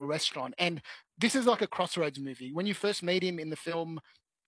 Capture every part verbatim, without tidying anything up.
restaurant. And this is like a crossroads movie. When you first meet him in the film,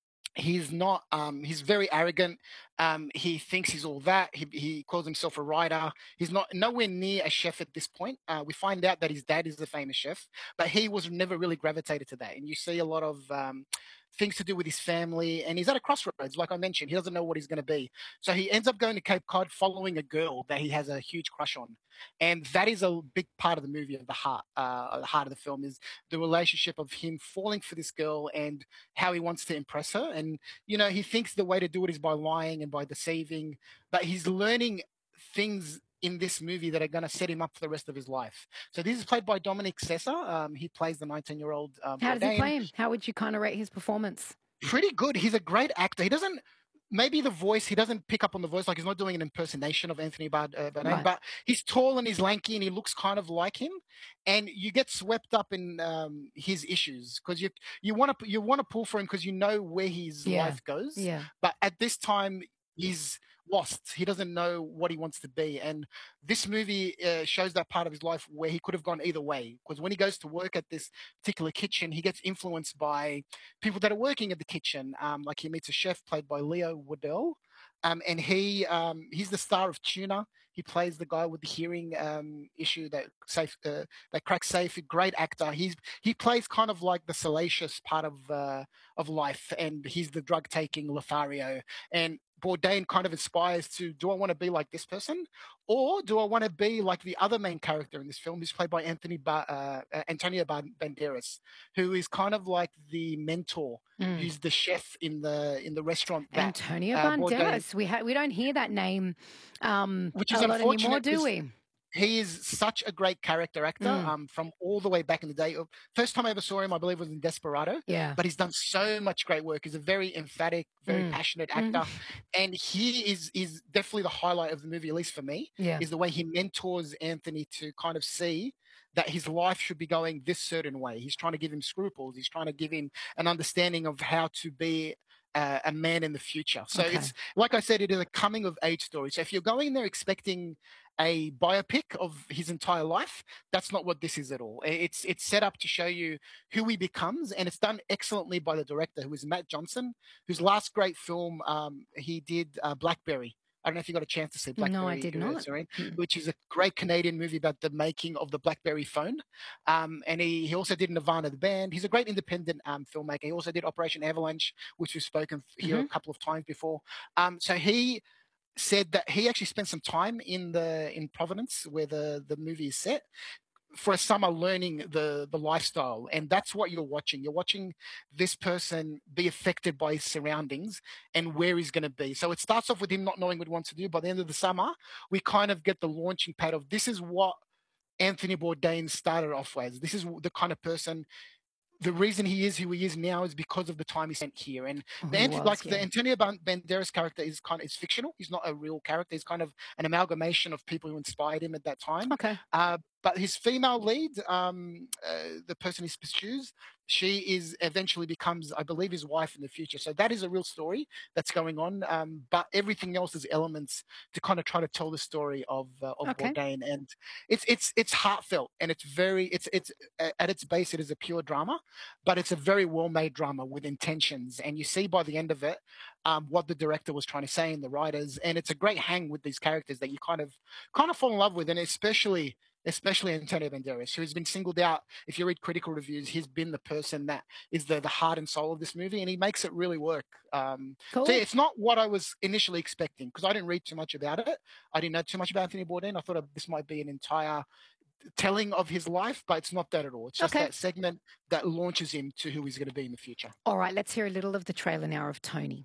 he's not um he's very arrogant. Um he thinks he's all that. He, he calls himself a writer. He's not nowhere near a chef at this point. Uh, we find out that his dad is a famous chef, but he was never really gravitated to that. And you see a lot of um things to do with his family, and he's at a crossroads. Like I mentioned, he doesn't know what he's going to be. So he ends up going to Cape Cod following a girl that he has a huge crush on. And that is a big part of the movie, of the heart uh the heart of the film, is the relationship of him falling for this girl and how he wants to impress her. And, you know, he thinks the way to do it is by lying and by deceiving, but he's learning things in this movie that are going to set him up for the rest of his life. So this is played by Dominic Sessa. Um, he plays the nineteen-year-old. Um, How does he play him? How would you kind of rate his performance? Pretty good. He's a great actor. He doesn't, maybe the voice, he doesn't pick up on the voice, like he's not doing an impersonation of Anthony Bard- uh, Bourdain, Right. but he's tall and he's lanky and he looks kind of like him. And you get swept up in um, his issues because you you want to you want to pull for him because you know where his Yeah. life goes. Yeah. But at this time, he's lost. He doesn't know what he wants to be. And this movie uh, shows that part of his life where he could have gone either way. Because when he goes to work at this particular kitchen, he gets influenced by people that are working at the kitchen. Um, like he meets a chef played by Leo Waddell. Um, and he um, he's the star of Tuna. He plays the guy with the hearing um, issue that safe uh, that cracks safe. A great actor. He's he plays kind of like the salacious part of uh, of life, and he's the drug taking Lothario. And Bourdain kind of inspires to, do I want to be like this person, or do I want to be like the other main character in this film, who's played by Anthony ba- uh, uh, Antonio Banderas, who is kind of like the mentor, Mm. who's the chef in the in the restaurant. That, Antonio uh, Bourdain- Banderas. We ha- we don't hear that name um, Which is a lot anymore, unfortunate, do 'cause we? he is such a great character actor. Mm. Um, from all the way back in the day. First time I ever saw him, I believe, was in Desperado. Yeah. But he's done so much great work. He's a very emphatic, very Mm. passionate Mm. actor, and he is is definitely the highlight of the movie, at least for me. Yeah. Is the way he mentors Anthony to kind of see that his life should be going this certain way. He's trying to give him scruples. He's trying to give him an understanding of how to be uh, a man in the future. So Okay. it's, like I said, it is a coming of age story. So if you're going there expecting a biopic of his entire life, that's not what this is at all. It's it's set up to show you who he becomes, and it's done excellently by the director, who is Matt Johnson, whose last great film um, he did uh, Blackberry. I don't know if you got a chance to see Blackberry. No, I did uh, not. Serene, Mm. which is a great Canadian movie about the making of the BlackBerry phone. Um, and he, he also did Nirvana, the band. He's a great independent um, filmmaker. He also did Operation Avalanche, which we've spoken here Mhm. a couple of times before. Um, so he said that he actually spent some time in the in Providence, where the the movie is set, for a summer, learning the the lifestyle. And that's what you're watching. You're watching this person be affected by his surroundings and where he's going to be. So it starts off with him not knowing what he wants to do. By the end of the summer, we kind of get the launching pad of, this is what Anthony Bourdain started off as. This is the kind of person, the reason he is who he is now is because of the time he spent here. And Oh, the he Ant- was, like yeah. the Antonio Ban- Banderas character is kind of is fictional. He's not a real character. He's kind of an amalgamation of people who inspired him at that time. Okay. Uh, but his female lead, um, uh, the person he pursues, she is eventually becomes, I believe, his wife in the future. So that is a real story that's going on. Um, but everything else is elements to kind of try to tell the story of uh, of Okay. Bourdain, and it's it's it's heartfelt, and it's very it's it's uh, at its base it is a pure drama, but it's a very well made drama with intentions. And you see by the end of it um, what the director was trying to say and the writers, and it's a great hang with these characters that you kind of kind of fall in love with, and especially especially Antonio Banderas, who has been singled out. If you read critical reviews, he's been the person that is the the heart and soul of this movie, and he makes it really work. Um, Cool. so yeah, it's not what I was initially expecting, because I didn't read too much about it. I didn't know too much about Anthony Bourdain. I thought uh, this might be an entire telling of his life, but it's not that at all. It's just Okay. that segment that launches him to who he's going to be in the future. All right, let's hear a little of the trailer now of Tony.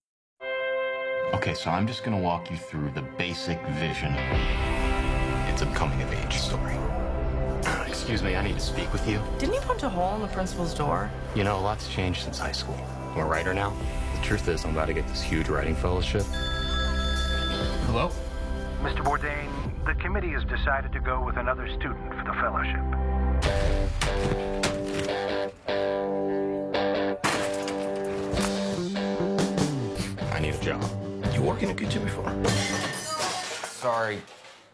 Okay, so I'm just gonna walk you through the basic vision. It's a coming-of-age story. Excuse me, I need to speak with you. Didn't you punch a hole in the principal's door? You know, a lot's changed since high school. I'm a writer now. The truth is, I'm about to get this huge writing fellowship. Hello? Mister Bourdain, the committee has decided to go with another student for the fellowship. I need a job. You worked in a kitchen before? Sorry. Yeah.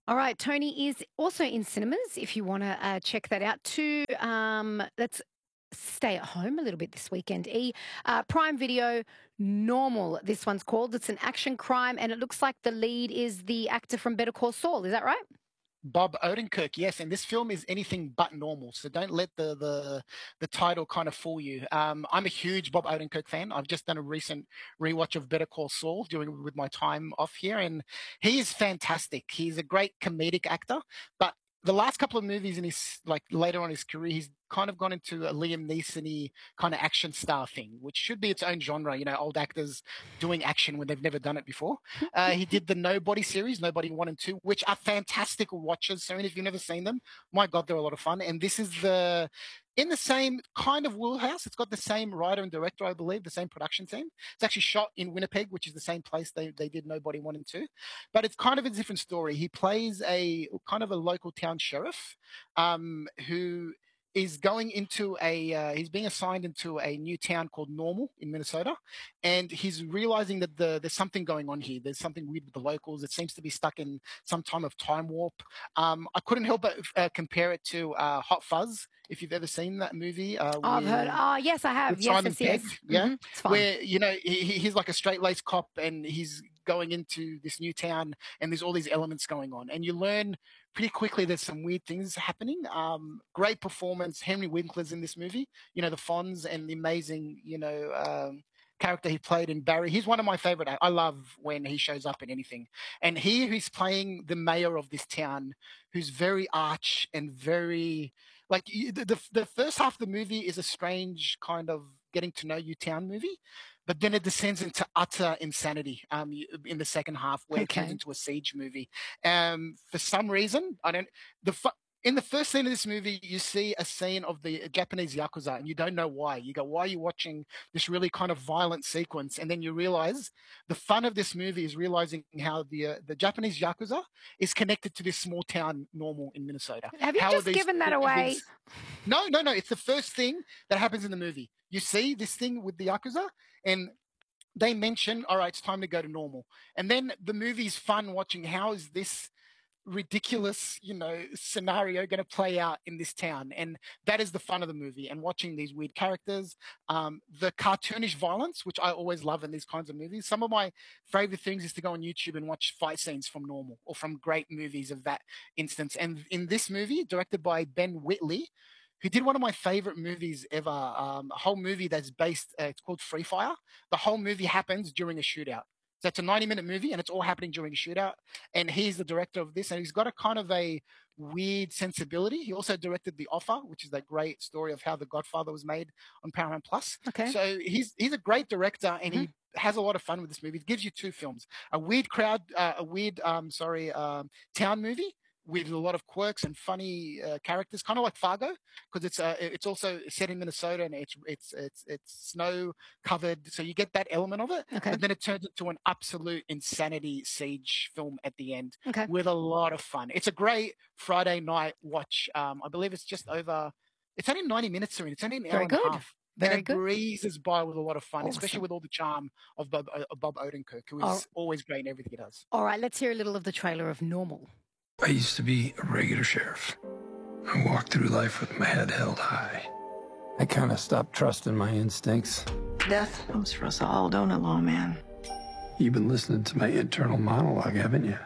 All right, Tony is also in cinemas if you want to uh, check that out too. Um, let's stay at home a little bit this weekend. E, uh, Prime Video, Normal, this one's called. It's an action crime and it looks like the lead is the actor from Better Call Saul. Is that right? Bob Odenkirk, yes, and this film is anything but normal. So don't let the the, the title kind of fool you. Um, I'm a huge Bob Odenkirk fan. I've just done a recent rewatch of Better Call Saul during with my time off here, and he is fantastic. He's a great comedic actor, but the last couple of movies in his like later on in his career, he's kind of gone into a Liam Neeson-y kind of action star thing, which should be its own genre. You know, old actors doing action when they've never done it before. Uh, he did the Nobody series, Nobody One and Two, which are fantastic watches. So if you've never seen them, my God, they're a lot of fun. And this is the in the same kind of wheelhouse. It's got the same writer and director, I believe, the same production team. It's actually shot in Winnipeg, which is the same place they, they did Nobody One and Two. But it's kind of a different story. He plays a kind of a local town sheriff um, who is going into a, uh, he's being assigned into a new town called Normal in Minnesota. And he's realizing that the, there's something going on here. There's something weird with the locals. It seems to be stuck in some time of time warp. Um, I couldn't help but uh, compare it to uh, Hot Fuzz, if you've ever seen that movie. Uh, oh, I've heard. Oh, yes, I have. Yes, Simon yes, Pegg, yes. yeah. Mm-hmm. It's fun. Where, you know, he, he's like a straight-laced cop and he's going into this new town and there's all these elements going on. And you learn pretty quickly there's some weird things happening. Um, great performance. Henry Winkler's in this movie. You know, the Fonz and the amazing, you know, um, character he played in Barry. He's one of my favorite. I love when he shows up in anything. And here he's playing the mayor of this town who's very arch and very... Like the, the the first half of the movie is a strange kind of getting to know you town movie, but then it descends into utter insanity um, in the second half, where Okay. it turns into a siege movie. Um, for some reason, I don't. The fu- in the first scene of this movie, you see a scene of the Japanese Yakuza, and you don't know why. You go, why are you watching this really kind of violent sequence? And then you realize the fun of this movie is realizing how the uh, the Japanese Yakuza is connected to this small town Normal in Minnesota. Have you How are just these- given that away? these- No, no, no. It's the first thing that happens in the movie. You see this thing with the Yakuza, and they mention, all right, it's time to go to Normal. And then the movie's fun watching how is this ridiculous, you know, scenario going to play out in this town. And that is the fun of the movie, and watching these weird characters, um, the cartoonish violence, which I always love in these kinds of movies. Some of my favorite things is to go on YouTube and watch fight scenes from Normal or from great movies of that instance. And in this movie, directed by Ben Whitley, who did one of my favorite movies ever, um, a whole movie that's based, uh, it's called Free Fire. The whole movie happens during a shootout. So it's a ninety minute movie and it's all happening during a shootout. And he's the director of this, and he's got a kind of a weird sensibility. He also directed The Offer, which is that great story of how The Godfather was made on Paramount Plus. Okay. So he's he's a great director, and Mhm. he has a lot of fun with this movie. It gives you two films: a weird crowd, uh, a weird, um, sorry, um, town movie with a lot of quirks and funny uh, characters, kind of like Fargo, because it's uh, it's also set in Minnesota and it's it's it's it's snow covered, so you get that element of it. Okay. But then it turns into an absolute insanity siege film at the end Okay. with a lot of fun. It's a great Friday night watch. Um, I believe it's just over. It's only ninety minutes, Serena. It's only an hour Very and good. a half. Very and it good. breezes by with a lot of fun, Awesome. especially with all the charm of Bob, uh, Bob Odenkirk, who is Oh. always great in everything he does. All right, let's hear a little of the trailer of Normal. I used to be a regular sheriff. I walked through life with my head held high. I kind of stopped trusting my instincts. Death comes for us all, don't it, lawman? You've been listening to my internal monologue, haven't you?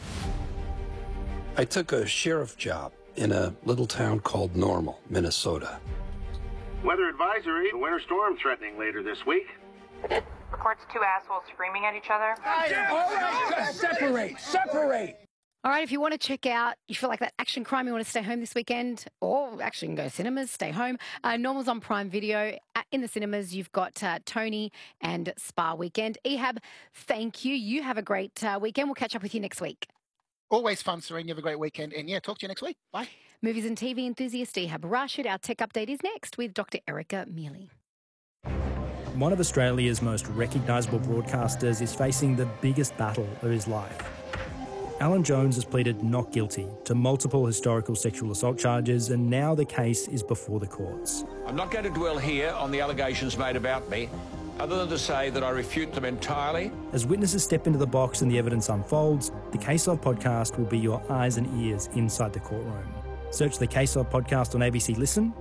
I took a sheriff job in a little town called Normal, Minnesota. Weather advisory, a winter storm threatening later this week. Reports two assholes screaming at each other. Separate! Separate! All right, if you want to check out, you feel like that action crime, you want to stay home this weekend, or actually you can go to cinemas, stay home. Uh, Normal's on Prime Video. Uh, In the cinemas, you've got uh, Tony and Spa Weekend. Ehab, thank you. You have a great uh, weekend. We'll catch up with you next week. Always fun, Serene. You have a great weekend. And yeah, talk to you next week. Bye. Movies and T V enthusiast Ehab Rashid. Our tech update is next with Doctor Erica Mealy. One of Australia's most recognisable broadcasters is facing the biggest battle of his life. Alan Jones has pleaded not guilty to multiple historical sexual assault charges, and now the case is before the courts. I'm not going to dwell here on the allegations made about me. other than to say that I refute them entirely. As witnesses step into the box and the evidence unfolds, the Case Of podcast will be your eyes and ears inside the courtroom. Search the Case Of podcast on A B C Listen